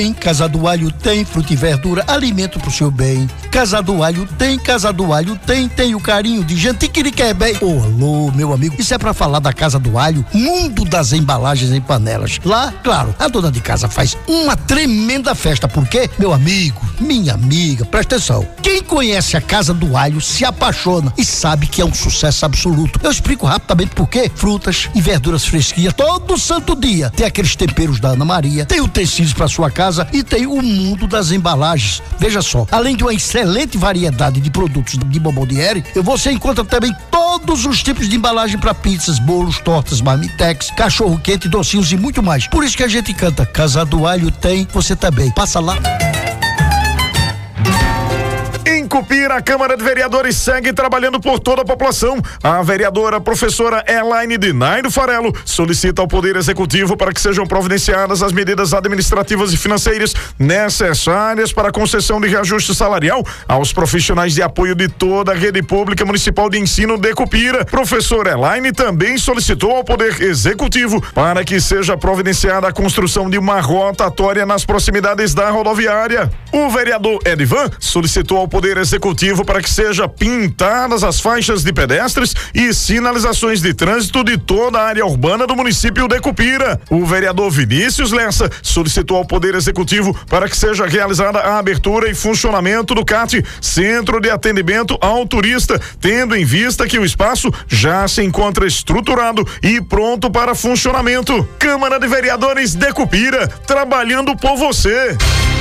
Em Casa do Alho tem fruta e verdura, alimento pro seu bem. Casa do Alho tem o carinho de gente que lhe quer bem. Ô, alô, meu amigo, isso é pra falar da Casa do Alho, mundo das embalagens em panelas. Lá, claro, a dona de casa faz uma tremenda festa, porque, meu amigo, minha amiga, presta atenção. Quem conhece a Casa do Alho se apaixona e sabe que é um sucesso absoluto. Eu explico rapidamente por quê. Frutas e verduras fresquinhas todo santo dia. Tem aqueles temperos da Ana Maria, tem utensílios para sua casa e tem o mundo das embalagens. Veja só, além de uma excelente variedade de produtos de Bomboniere, você encontra também todos os tipos de embalagem para pizzas, bolos, tortas, marmitex, cachorro quente, docinhos e muito mais. Por isso que a gente canta Casa do Alho tem, você também. Passa lá. Em Cupira, a Câmara de Vereadores segue trabalhando por toda a população. A vereadora professora Elaine Dinairo Farelo solicita ao Poder Executivo para que sejam providenciadas as medidas administrativas e financeiras necessárias para a concessão de reajuste salarial aos profissionais de apoio de toda a rede pública municipal de ensino de Cupira. Professora Elaine também solicitou ao Poder Executivo para que seja providenciada a construção de uma rotatória nas proximidades da rodoviária. O vereador Edivan solicitou ao Poder Executivo para que seja pintadas as faixas de pedestres e sinalizações de trânsito de toda a área urbana do município de Cupira. O vereador Vinícius Lessa solicitou ao Poder Executivo para que seja realizada a abertura e funcionamento do CAT, Centro de Atendimento ao Turista, tendo em vista que o espaço já se encontra estruturado e pronto para funcionamento. Câmara de Vereadores de Cupira, trabalhando por você.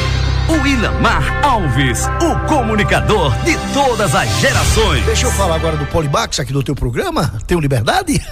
O Ilamar Alves, o comunicador de todas as gerações. Deixa eu falar agora do Polimax aqui no teu programa. Tenho liberdade?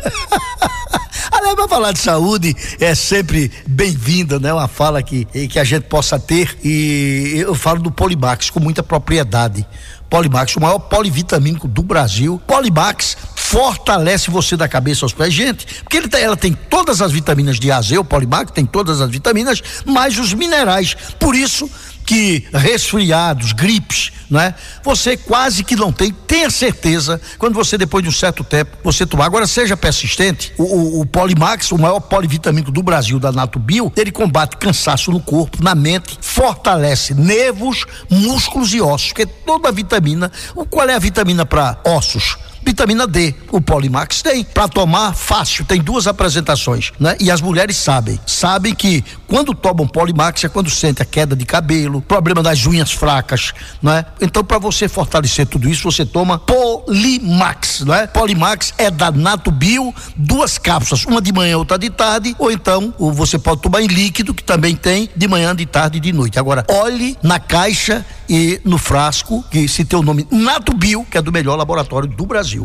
Aliás, pra falar de saúde é sempre bem-vinda, né? Uma fala que a gente possa ter, e eu falo do Polimax com muita propriedade. Polimax, o maior polivitamínico do Brasil. Polimax fortalece você da cabeça aos pés, gente, porque ela tem todas as vitaminas de A a Z, o Polimax tem todas as vitaminas, mais os minerais. Por isso que resfriados, gripes, né? Você quase que não tem. Tenha certeza, quando você, depois de um certo tempo, você tomar. Agora, seja persistente. O Polimax, o maior polivitamínico do Brasil, da Natubio, ele combate cansaço no corpo, na mente, fortalece nervos, músculos e ossos, porque toda vitamina, qual é a vitamina para ossos? Vitamina D, o Polimax tem, para tomar fácil, tem 2 apresentações, né? E as mulheres sabem que quando tomam Polimax é quando sente a queda de cabelo, problema das unhas fracas, né? Então, para você fortalecer tudo isso, você toma Polimax, né? Polimax é da Natubio, 2 cápsulas, uma de manhã, outra de tarde, ou então você pode tomar em líquido, que também tem de manhã, de tarde e de noite. Agora, olhe na caixa e no frasco, que se tem o nome Natubio, que é do melhor laboratório do Brasil.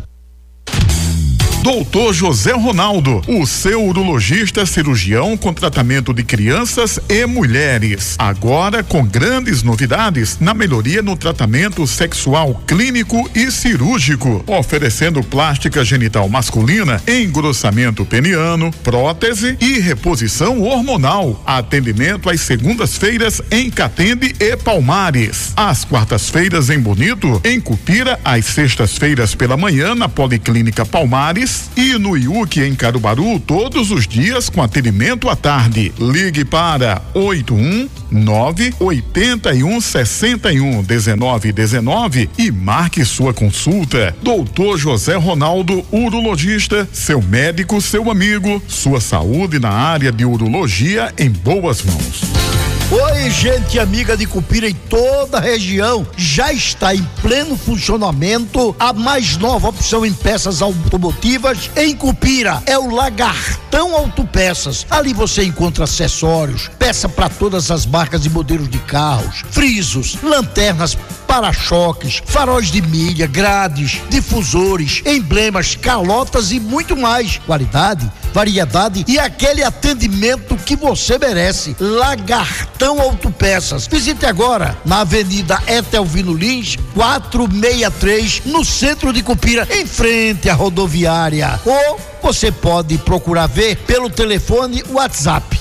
Doutor José Ronaldo, o seu urologista cirurgião com tratamento de crianças e mulheres. Agora com grandes novidades na melhoria no tratamento sexual clínico e cirúrgico, oferecendo plástica genital masculina, engrossamento peniano, prótese e reposição hormonal. Atendimento às segundas-feiras em Catende e Palmares. Às quartas-feiras em Bonito, em Cupira, às sextas-feiras pela manhã na Policlínica Palmares e no IUC em Caruaru todos os dias com atendimento à tarde. Ligue para 819-8161-1919 e marque sua consulta. Doutor José Ronaldo, urologista, seu médico, seu amigo, sua saúde na área de urologia em boas mãos. Oi, gente amiga de Cupira e toda a região, já está em pleno funcionamento a mais nova opção em peças automotivas em Cupira, é o Lagartão Autopeças. Ali você encontra acessórios, peça para todas as marcas e modelos de carros, frisos, lanternas, para-choques, faróis de milha, grades, difusores, emblemas, calotas e muito mais. Qualidade, variedade e aquele atendimento que você merece. Lagartão Autopeças. Visite agora na Avenida Etelvino Lins, 463, no centro de Cupira, em frente à rodoviária. Ou você pode procurar ver pelo telefone WhatsApp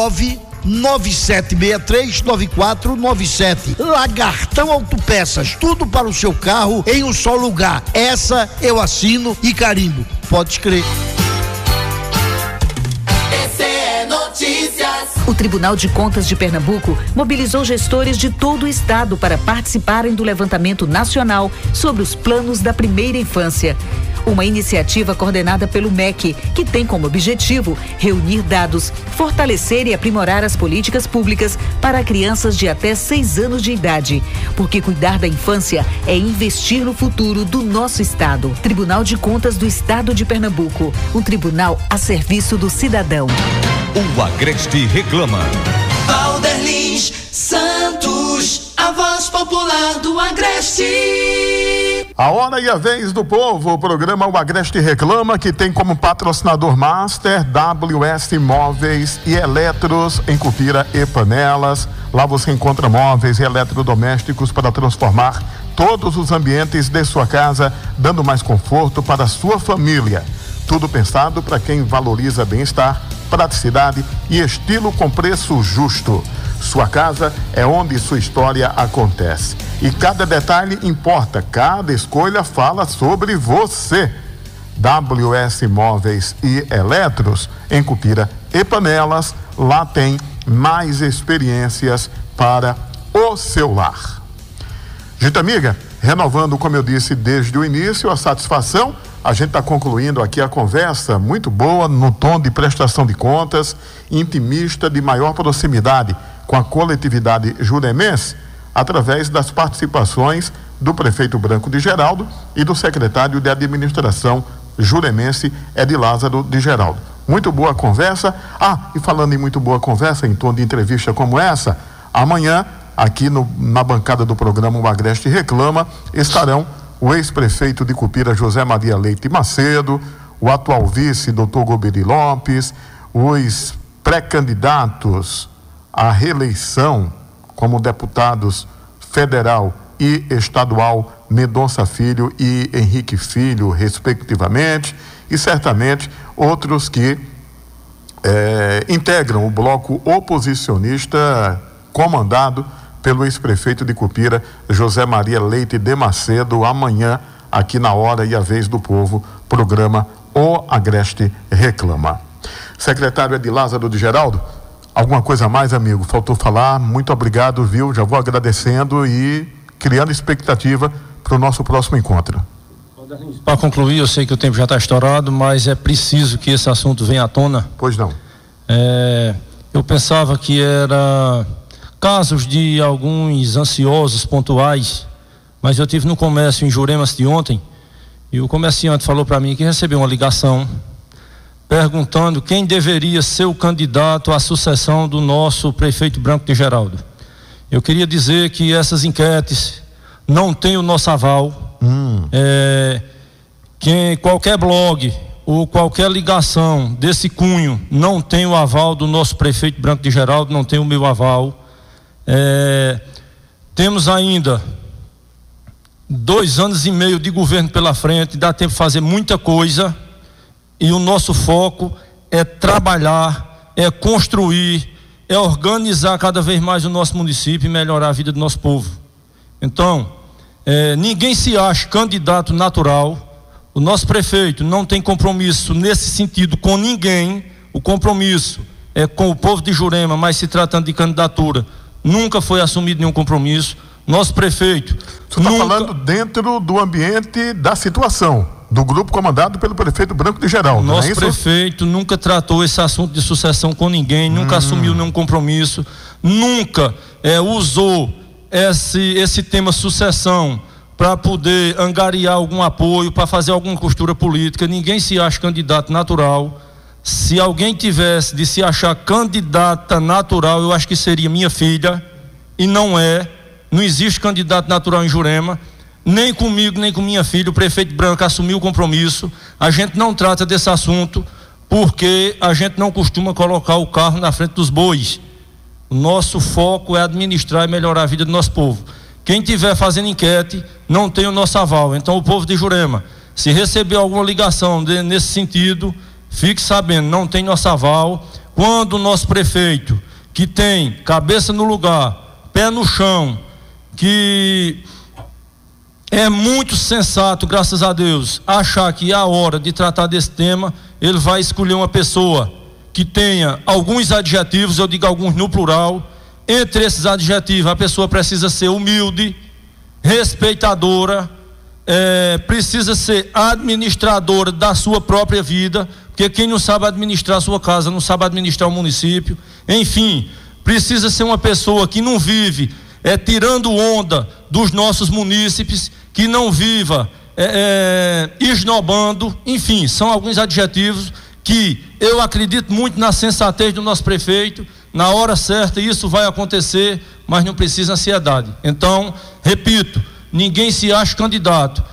997639497. Lagartão Autopeças, tudo para o seu carro em um só lugar. Essa eu assino e carimbo. Pode crer. Notícias. O O Tribunal de Contas de Pernambuco mobilizou gestores de todo o estado para participarem do levantamento nacional sobre os planos da primeira infância. Uma iniciativa coordenada pelo MEC, que tem como objetivo reunir dados, fortalecer e aprimorar as políticas públicas para crianças de até 6 anos de idade. Porque cuidar da infância é investir no futuro do nosso estado. Tribunal de Contas do Estado de Pernambuco, um tribunal a serviço do cidadão. O Agreste reclama. Valderlins Santos, a voz popular do Agreste. A hora e a vez do povo, o programa O Agreste Reclama, que tem como patrocinador master WS Móveis e Eletros em Cupira e Panelas. Lá você encontra móveis e eletrodomésticos para transformar todos os ambientes de sua casa, dando mais conforto para a sua família. Tudo pensado para quem valoriza bem-estar, praticidade e estilo com preço justo. Sua casa é onde sua história acontece. E cada detalhe importa, cada escolha fala sobre você. WS Móveis e Eletros em Cupira e Panelas, lá tem mais experiências para o seu lar. Gente amiga, renovando, como eu disse desde o início, a satisfação, a gente está concluindo aqui a conversa muito boa, no tom de prestação de contas, intimista, de maior proximidade com a coletividade juremense, através das participações do prefeito Branco de Geraldo e do secretário de administração juremense, Edilázaro de Geraldo. Muito boa conversa. E falando em muito boa conversa, em tom de entrevista como essa, amanhã, aqui na bancada do programa O Agreste Reclama, estarão o ex-prefeito de Cupira, José Maria Leite Macedo, o atual vice, doutor Goberi Lopes, os pré-candidatos à reeleição como deputados federal e estadual, Mendonça Filho e Henrique Filho, respectivamente, e certamente outros que integram o bloco oposicionista comandado pelo ex-prefeito de Cupira, José Maria Leite de Macedo, amanhã, aqui na Hora e a Vez do Povo, programa O Agreste Reclama. Secretário Edilázaro de Geraldo, alguma coisa a mais, amigo? Faltou falar? Muito obrigado, viu? Já vou agradecendo e criando expectativa para o nosso próximo encontro. Para concluir, eu sei que o tempo já está estourado, mas é preciso que esse assunto venha à tona. Pois não. Eu pensava que era casos de alguns ansiosos pontuais, mas eu tive no comércio em Juremas de ontem e o comerciante falou para mim que recebeu uma ligação perguntando quem deveria ser o candidato à sucessão do nosso prefeito Branco de Geraldo. Eu queria dizer que essas enquetes não têm o nosso aval. Qualquer blog ou qualquer ligação desse cunho não tem o aval do nosso prefeito Branco de Geraldo, não tem o meu aval. Temos ainda 2 anos e meio de governo pela frente, dá tempo de fazer muita coisa e o nosso foco é trabalhar, é construir, é organizar cada vez mais o nosso município e melhorar a vida do nosso povo. Então, ninguém se acha candidato natural. O nosso prefeito não tem compromisso nesse sentido com ninguém. O compromisso é com o povo de Jurema, mas se tratando de candidatura, nunca foi assumido nenhum compromisso. Nosso prefeito... Você está falando dentro do ambiente da situação, do grupo comandado pelo prefeito Branco de Geraldo. Nosso prefeito nunca tratou esse assunto de sucessão com ninguém, nunca assumiu nenhum compromisso, nunca usou esse tema sucessão para poder angariar algum apoio, para fazer alguma costura política. Ninguém se acha candidato natural. Se alguém tivesse de se achar candidata natural, eu acho que seria minha filha, e não é. Não existe candidato natural em Jurema, nem comigo, nem com minha filha. O prefeito Branco assumiu o compromisso. A gente não trata desse assunto porque a gente não costuma colocar o carro na frente dos bois. O nosso foco é administrar e melhorar a vida do nosso povo. Quem estiver fazendo enquete não tem o nosso aval. Então, o povo de Jurema, se receber alguma ligação nesse sentido, fique sabendo, não tem nosso aval. Quando o nosso prefeito, que tem cabeça no lugar, pé no chão, que é muito sensato, graças a Deus, achar que é a hora de tratar desse tema, ele vai escolher uma pessoa que tenha alguns adjetivos, eu digo alguns no plural. Entre esses adjetivos, a pessoa precisa ser humilde, respeitadora, precisa ser administradora da sua própria vida, porque quem não sabe administrar a sua casa, não sabe administrar o município. Enfim, precisa ser uma pessoa que não vive tirando onda dos nossos munícipes, que não viva esnobando. Enfim, são alguns adjetivos que eu acredito muito na sensatez do nosso prefeito. Na hora certa isso vai acontecer, mas não precisa ansiedade. Então, repito, ninguém se acha candidato.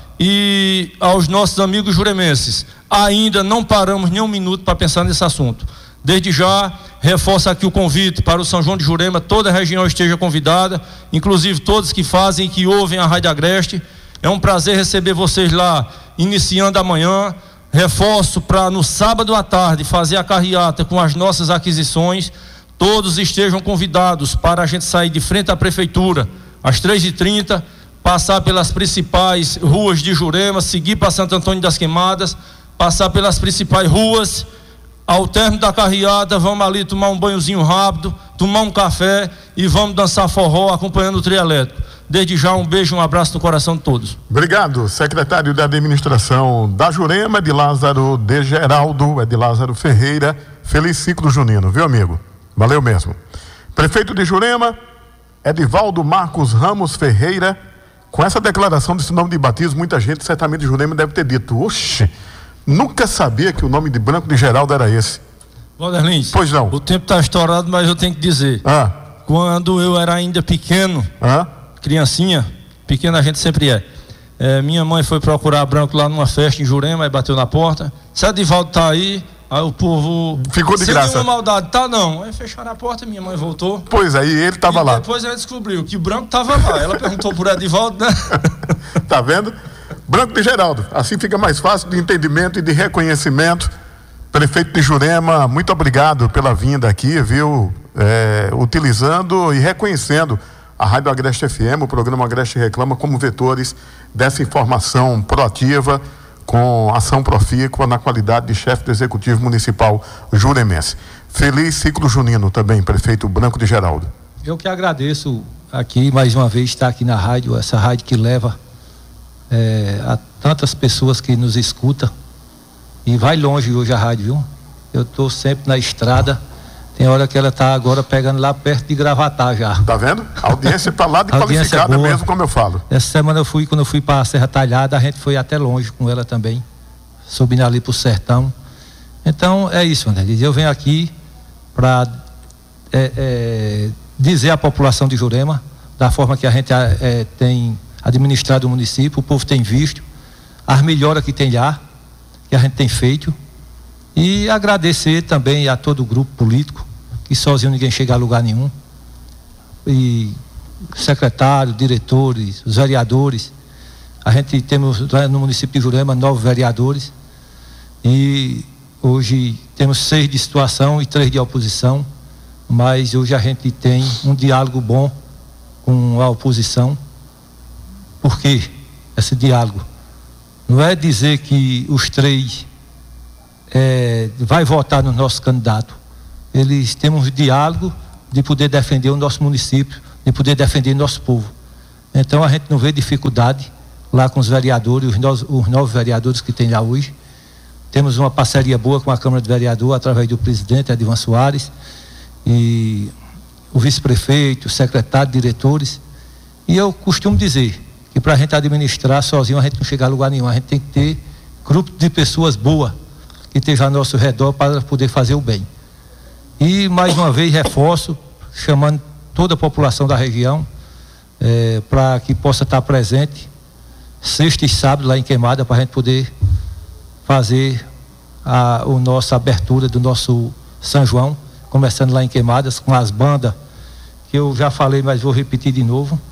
E aos nossos amigos juremenses, ainda não paramos nem um minuto para pensar nesse assunto. Desde já, reforço aqui o convite para o São João de Jurema, toda a região esteja convidada, inclusive todos que fazem e que ouvem a Rádio Agreste. É um prazer receber vocês lá, iniciando amanhã. Reforço para no sábado à tarde fazer a carreata com as nossas aquisições. Todos estejam convidados para a gente sair de frente à prefeitura às 3h30, passar pelas principais ruas de Jurema, seguir para Santo Antônio das Queimadas, passar pelas principais ruas. Ao término da carreata, vamos ali tomar um banhozinho rápido, tomar um café e vamos dançar forró acompanhando o trio elétrico. Desde já, um beijo, um abraço no coração de todos. Obrigado, secretário da administração da Jurema, de Lázaro de Geraldo, de Lázaro Ferreira. Feliz ciclo junino, viu, amigo? Valeu mesmo. Prefeito de Jurema, Edivaldo Marcos Ramos Ferreira. Com essa declaração desse nome de batismo, muita gente certamente de Jurema deve ter dito: oxe, nunca sabia que o nome de Branco de Geraldo era esse. Walter Lins, pois não. O tempo está estourado, mas eu tenho que dizer. Quando eu era ainda pequeno, criancinha, pequena a gente sempre é. Minha mãe foi procurar Branco lá numa festa em Jurema, aí bateu na porta. Se Edivaldo tá aí o povo ficou de graça. Sem nenhuma maldade, tá não. Aí fecharam a porta, minha mãe voltou. Pois aí, ele tava lá. Depois ela descobriu que o Branco tava lá. Ela perguntou por Edivaldo, né? Tá vendo? Branco de Geraldo, assim fica mais fácil de entendimento e de reconhecimento. Prefeito de Jurema, muito obrigado pela vinda aqui, viu? Utilizando e reconhecendo a Rádio Agreste FM, o programa Agreste Reclama, como vetores dessa informação proativa, com ação profícua na qualidade de chefe do Executivo Municipal juremense. Feliz ciclo junino também, prefeito Branco de Geraldo. Eu que agradeço aqui, mais uma vez, estar aqui na rádio, essa rádio que leva a tantas pessoas que nos escutam, e vai longe hoje a rádio, viu? Eu estou sempre na estrada, tem hora que ela está agora pegando lá perto de Gravatá já. Tá vendo? A audiência está lá de qualificada mesmo, como eu falo. Essa semana quando eu fui para a Serra Talhada, a gente foi até longe com ela também, subindo ali para o sertão. Então é isso, André. Eu venho aqui para dizer à população de Jurema, da forma que a gente tem administrado o município, o povo tem visto as melhoras que tem lá, que a gente tem feito, e agradecer também a todo o grupo político, que sozinho ninguém chega a lugar nenhum, e secretário, diretores, os vereadores. A gente temos lá no município de Jurema 9 vereadores, e hoje temos 6 de situação e 3 de oposição, mas hoje a gente tem um diálogo bom com a oposição. Por quê esse diálogo? Não é dizer que os 3 vai votar no nosso candidato. Eles têm um diálogo de poder defender o nosso município, de poder defender nosso povo. Então a gente não vê dificuldade lá com os vereadores, os 9 vereadores que tem lá hoje. Temos uma parceria boa com a Câmara de Vereadores, através do presidente Edivan Soares, e o vice-prefeito, o secretário, diretores. E eu costumo dizer que para a gente administrar sozinho a gente não chega a lugar nenhum. A gente tem que ter grupo de pessoas boas que estejam ao nosso redor para poder fazer o bem. E mais uma vez reforço, chamando toda a população da região para que possa estar presente sexta e sábado lá em Queimada, para a gente poder fazer a nossa abertura do nosso São João, começando lá em Queimadas com as bandas que eu já falei, mas vou repetir de novo.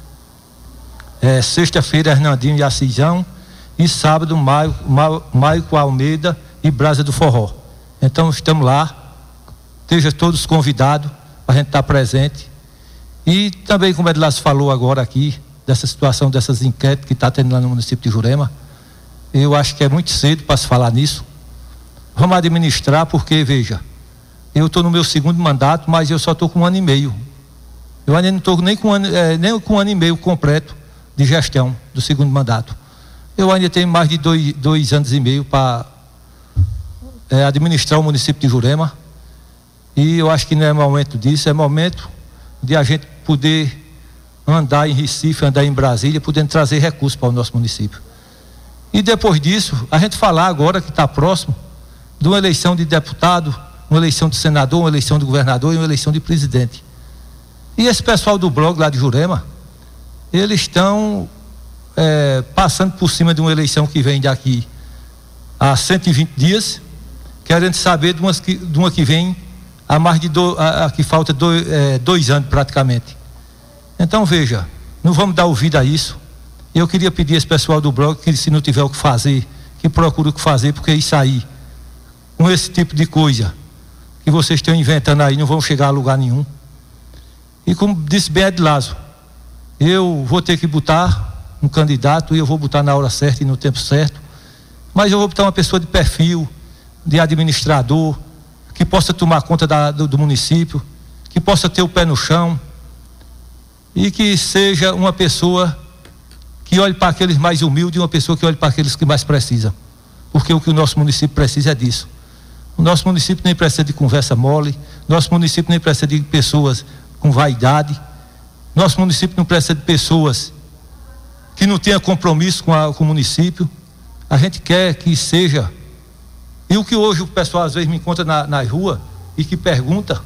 Sexta-feira Hernandinho e Assisão, e sábado Maico Almeida e Brasa do Forró. Então estamos lá, estejam todos convidados para a gente estar presente. E também, como Edilásio falou agora aqui, dessa situação, dessas enquetes que está tendo lá no município de Jurema, eu acho que é muito cedo para se falar nisso. Vamos administrar, porque veja, Eu estou no meu segundo mandato, mas eu só estou com 1 ano e meio. Eu ainda não estou nem com 1 ano e meio completo de gestão do segundo mandato. Eu ainda tenho mais de 2 anos e meio para administrar o município de Jurema. E eu acho que não é momento disso, é momento de a gente poder andar em Recife, andar em Brasília, podendo trazer recursos para o nosso município. E depois disso, a gente falar agora que está próximo de uma eleição de deputado, uma eleição de senador, uma eleição de governador e uma eleição de presidente. E esse pessoal do blog lá de Jurema, eles estão passando por cima de uma eleição que vem daqui a 120 dias, querendo saber de uma que vem a mais de que falta 2 anos praticamente. Então veja, não vamos dar ouvido a isso. Eu queria pedir a esse pessoal do blog que, se não tiver o que fazer, que procure o que fazer, porque isso aí, com esse tipo de coisa que vocês estão inventando aí, não vão chegar a lugar nenhum. E como disse bem Edilásio, eu vou ter que botar um candidato e eu vou botar na hora certa e no tempo certo, mas eu vou botar uma pessoa de perfil, de administrador, que possa tomar conta do município, que possa ter o pé no chão e que seja uma pessoa que olhe para aqueles mais humildes e uma pessoa que olhe para aqueles que mais precisam, porque o que o nosso município precisa é disso. O nosso município nem precisa de conversa mole, nosso município nem precisa de pessoas com vaidade, nosso município não precisa de pessoas que não tenham compromisso com o município. A gente quer que seja, e o que hoje o pessoal às vezes me encontra na rua e que pergunta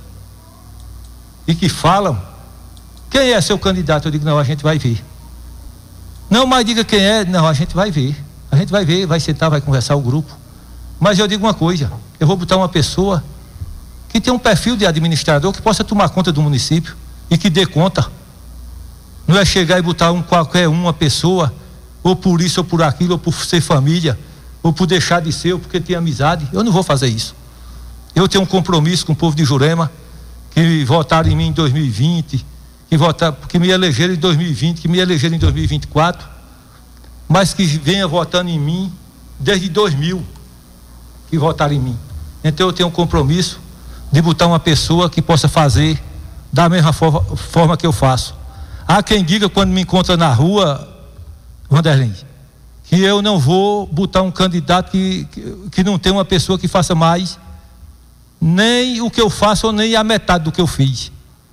e que falam, quem é seu candidato? Eu digo, não, a gente vai ver. Não, mas diga quem é. Não, a gente vai ver. A gente vai ver, vai sentar, vai conversar o grupo. Mas eu digo uma coisa, eu vou botar uma pessoa que tem um perfil de administrador, que possa tomar conta do município e que dê conta. Não é chegar e botar qualquer uma pessoa, ou por isso ou por aquilo, ou por ser família, ou por deixar de ser, ou porque tem amizade. Eu não vou fazer isso. Eu tenho um compromisso com o povo de Jurema, que votaram em mim em 2020, que me elegeram em 2020, que me elegeram em 2024, mas que venha votando em mim desde 2000, que votaram em mim. Então eu tenho um compromisso de botar uma pessoa que possa fazer da mesma forma que eu faço. Há quem diga, quando me encontra na rua, Vanderlei, que eu não vou botar um candidato que não tem uma pessoa que faça mais nem o que eu faço ou nem a metade do que eu fiz.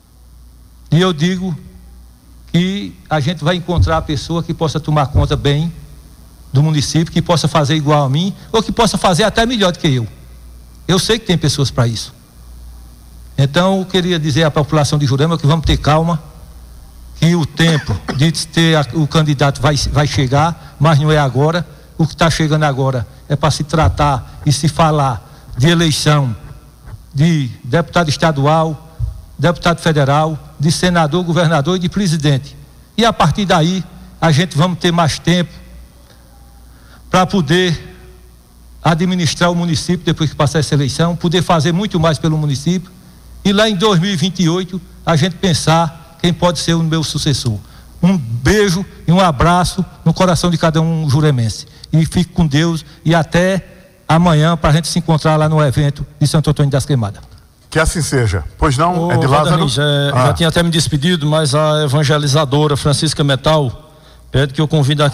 E eu digo que a gente vai encontrar a pessoa que possa tomar conta bem do município, que possa fazer igual a mim, ou que possa fazer até melhor do que eu. Eu sei que tem pessoas para isso. Então eu queria dizer à população de Jurema que vamos ter calma, que o tempo de ter o candidato vai chegar, mas não é agora. O que está chegando agora é para se tratar e se falar de eleição de deputado estadual, deputado federal, de senador, governador e de presidente. E a partir daí a gente vamos ter mais tempo para poder administrar o município depois que passar essa eleição, poder fazer muito mais pelo município e lá em 2028 a gente pensar quem pode ser o meu sucessor. Um beijo e um abraço no coração de cada um juremense. E fique com Deus e até amanhã para a gente se encontrar lá no evento de Santo Antônio das Queimadas. Que assim seja. Pois não, Edilázaro? Já tinha até me despedido, mas a evangelizadora Francisca Metal pede que eu convide aqui